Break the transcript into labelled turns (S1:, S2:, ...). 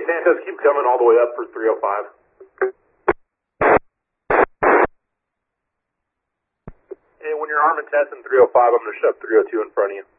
S1: Santos, keep coming all the way up for 305. Hey, when you're arming test in 305, I'm going to shove 302 in front of you.